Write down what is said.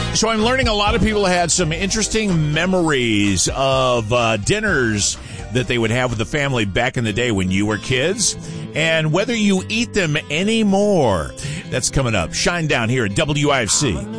So I'm learning a lot of people had some interesting memories of dinners that they would have with the family back in the day when you were kids, and whether you eat them anymore. That's coming up. Shine Down here at WIFC.